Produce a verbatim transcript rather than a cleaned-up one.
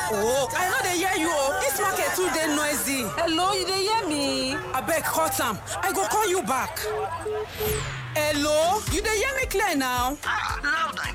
Oh, I no dey hear you o. This market too dey noisy. Hello, you dey hear me? Abeg cut am. I go call you back. Hello, you dey hear me clear now? Ah, loud and